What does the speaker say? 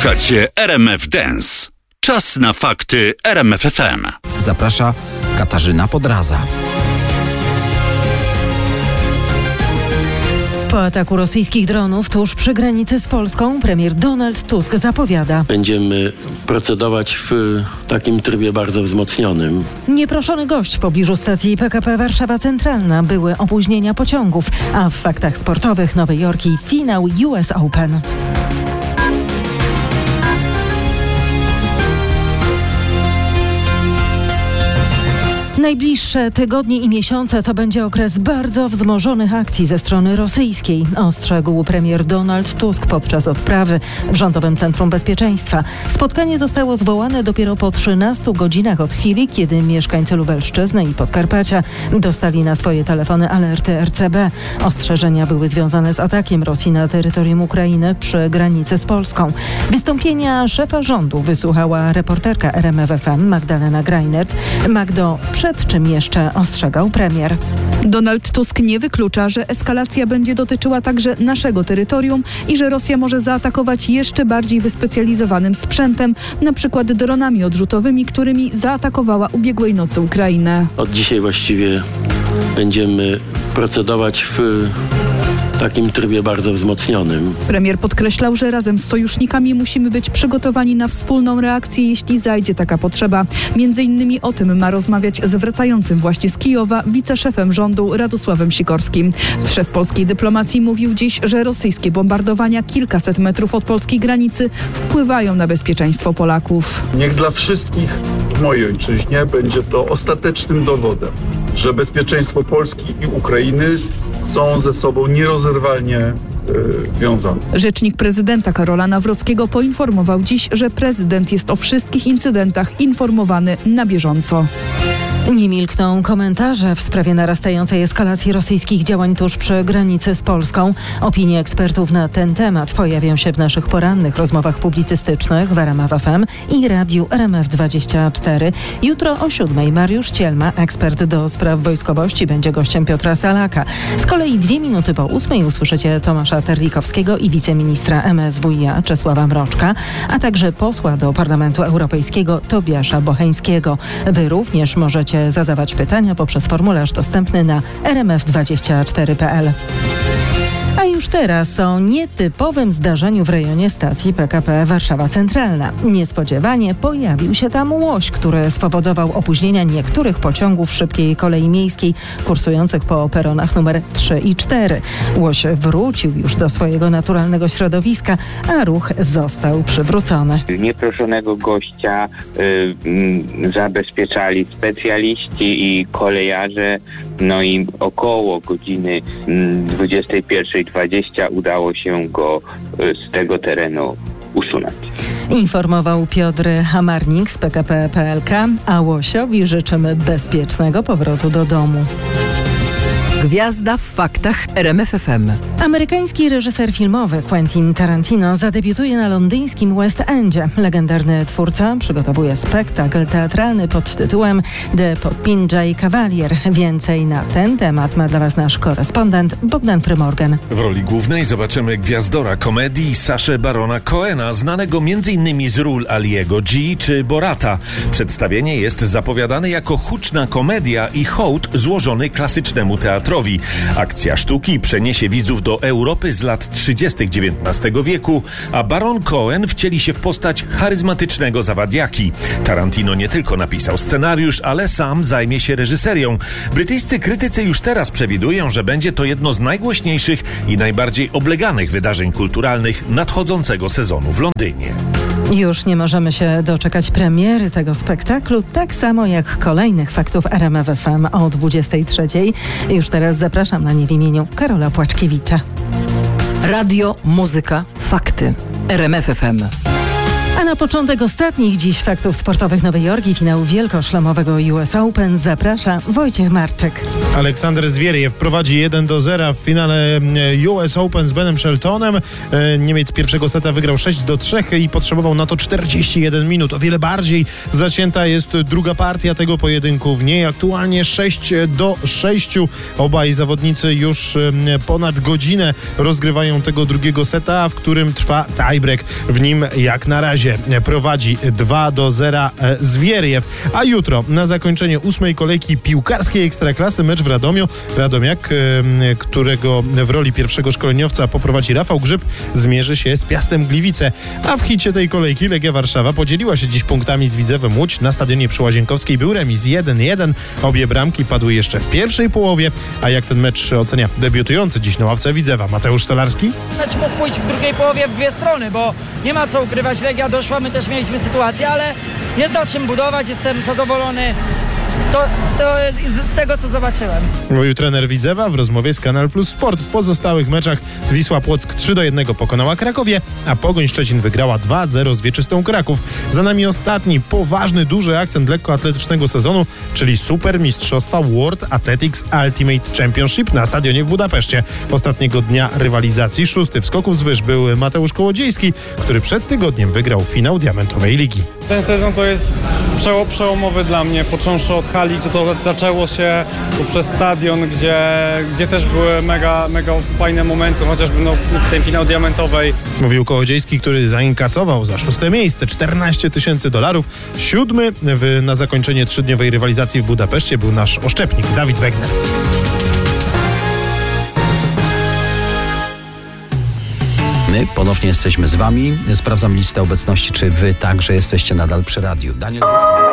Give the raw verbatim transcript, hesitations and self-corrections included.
Słuchacie R M F Dance. Czas na fakty R M F F M. Zaprasza Katarzyna Podraza. Po ataku rosyjskich dronów tuż przy granicy z Polską premier Donald Tusk zapowiada: Będziemy procedować w takim trybie bardzo wzmocnionym. Nieproszony gość w pobliżu stacji P K P Warszawa Centralna, były opóźnienia pociągów, a w faktach sportowych Nowej Jorki finał U S Open. Najbliższe tygodnie i miesiące to będzie okres bardzo wzmożonych akcji ze strony rosyjskiej, ostrzegł premier Donald Tusk podczas odprawy w Rządowym Centrum Bezpieczeństwa. Spotkanie zostało zwołane dopiero po trzynastu godzinach od chwili, kiedy mieszkańcy Lubelszczyzny i Podkarpacia dostali na swoje telefony alerty R C B. Ostrzeżenia były związane z atakiem Rosji na terytorium Ukrainy przy granicy z Polską. Wystąpienia szefa rządu wysłuchała reporterka R M F F M Magdalena Greinert. Magdo, przed czym jeszcze ostrzegał premier? Donald Tusk nie wyklucza, że eskalacja będzie dotyczyła także naszego terytorium i że Rosja może zaatakować jeszcze bardziej wyspecjalizowanym sprzętem, na przykład dronami odrzutowymi, którymi zaatakowała ubiegłej nocy Ukrainę. Od dzisiaj właściwie będziemy procedować w takim trybie bardzo wzmocnionym. Premier podkreślał, że razem z sojusznikami musimy być przygotowani na wspólną reakcję, jeśli zajdzie taka potrzeba. Między innymi o tym ma rozmawiać z wracającym właśnie z Kijowa wiceszefem rządu Radosławem Sikorskim. Szef polskiej dyplomacji mówił dziś, że rosyjskie bombardowania kilkaset metrów od polskiej granicy wpływają na bezpieczeństwo Polaków. Niech dla wszystkich w mojej ojczyźnie będzie to ostatecznym dowodem, że bezpieczeństwo Polski i Ukrainy są ze sobą nierozerwalnie e, związane. Rzecznik prezydenta Karola Nawrockiego poinformował dziś, że prezydent jest o wszystkich incydentach informowany na bieżąco. Nie milkną komentarze w sprawie narastającej eskalacji rosyjskich działań tuż przy granicy z Polską. Opinie ekspertów na ten temat pojawią się w naszych porannych rozmowach publicystycznych w R M F F M i Radiu R M F dwadzieścia cztery. Jutro o siódmej Mariusz Cielma, ekspert do spraw wojskowości, będzie gościem Piotra Salaka. Z kolei dwie minuty po ósmej usłyszycie Tomasza Terlikowskiego i wiceministra M S W i A Czesława Mroczka, a także posła do Parlamentu Europejskiego Tobiasza Bocheńskiego. Wy również możecie zadawać pytania poprzez formularz dostępny na r m f dwadzieścia cztery kropka p l. A już teraz o nietypowym zdarzeniu w rejonie stacji P K P Warszawa Centralna. Niespodziewanie pojawił się tam łoś, który spowodował opóźnienia niektórych pociągów szybkiej kolei miejskiej kursujących po peronach numer trzy i cztery. Łoś wrócił już do swojego naturalnego środowiska, a ruch został przywrócony. Nieproszonego gościa y, y, zabezpieczali specjaliści i kolejarze, no i około godziny dwudziestej pierwszej dwadzieścia udało się go z tego terenu usunąć. Informował Piotr Hamarnik z P K P P L K, a łosiowi życzymy bezpiecznego powrotu do domu. Gwiazda w faktach R M F F M. Amerykański reżyser filmowy Quentin Tarantino zadebiutuje na londyńskim West Endzie. Legendarny twórca przygotowuje spektakl teatralny pod tytułem The Popinjay Cavalier. Więcej na ten temat ma dla Was nasz korespondent Bogdan Frymorgan. W roli głównej zobaczymy gwiazdora komedii Saszę Barona Cohena, znanego między innymi z ról Aliego G czy Borata. Przedstawienie jest zapowiadane jako huczna komedia i hołd złożony klasycznemu teatrowi. Akcja sztuki przeniesie widzów do Europy z lat trzydziestych dziewiętnastego wieku, a Baron Cohen wcieli się w postać charyzmatycznego zawadiaki. Tarantino nie tylko napisał scenariusz, ale sam zajmie się reżyserią. Brytyjscy krytycy już teraz przewidują, że będzie to jedno z najgłośniejszych i najbardziej obleganych wydarzeń kulturalnych nadchodzącego sezonu w Londynie. Już nie możemy się doczekać premiery tego spektaklu, tak samo jak kolejnych faktów R M F F M o dwudziestej trzeciej. Już teraz zapraszam na nie w imieniu Karola Płaczkiewicza. Radio, muzyka, fakty. R M F F M. A na początek ostatnich dziś faktów sportowych Nowej Jorgi, finału wielkoszlemowego U S Open, zaprasza Wojciech Marczyk. Aleksander Zwieriew prowadzi jeden do zera w finale U S Open z Benem Sheltonem. Niemiec pierwszego seta wygrał sześć do trzech i potrzebował na to czterdzieści jeden minut. O wiele bardziej zacięta jest druga partia tego pojedynku. W niej aktualnie sześć do sześciu. Obaj zawodnicy już ponad godzinę rozgrywają tego drugiego seta, w którym trwa tiebreak. W nim jak na razie prowadzi dwa do zera Zwieriew. A jutro na zakończenie ósmej kolejki piłkarskiej Ekstraklasy mecz w Radomiu. Radomiak, którego w roli pierwszego szkoleniowca poprowadzi Rafał Grzyb, zmierzy się z Piastem Gliwice. A w hicie tej kolejki Legia Warszawa podzieliła się dziś punktami z Widzewem Łódź. Na stadionie przy Łazienkowskiej był remis jeden jeden. Obie bramki padły jeszcze w pierwszej połowie. A jak ten mecz ocenia debiutujący dziś na ławce Widzewa Mateusz Stolarski? Mecz mógł pójść w drugiej połowie w dwie strony, bo nie ma co ukrywać. Legia doszła, my też mieliśmy sytuację, ale jest na czym budować, jestem zadowolony to, to z tego, co zobaczyłem. Mówił trener Widzewa w rozmowie z Kanal Plus Sport. W pozostałych meczach Wisła Płock trzy do jednego pokonała Krakowie, a Pogoń Szczecin wygrała dwa zero z Wieczystą Kraków. Za nami ostatni, poważny, duży akcent lekkoatletycznego sezonu, czyli Supermistrzostwa World Athletics Ultimate Championship na stadionie w Budapeszcie. Ostatniego dnia rywalizacji szósty w skoków z wyż był Mateusz Kołodziejski, który przed tygodniem wygrał finał Diamentowej Ligi. Ten sezon to jest przełomowy dla mnie, począwszy od hali, gdzie to zaczęło się poprzez stadion, gdzie, gdzie też były mega, mega fajne momenty, chociażby no, ten finał Diamentowej. Mówił Kołodziejski, który zainkasował za szóste miejsce czternaście tysięcy dolarów. Siódmy w, na zakończenie trzydniowej rywalizacji w Budapeszcie był nasz oszczepnik Dawid Wegner. My ponownie jesteśmy z wami. Sprawdzam listę obecności, czy wy także jesteście nadal przy radiu. Daniel...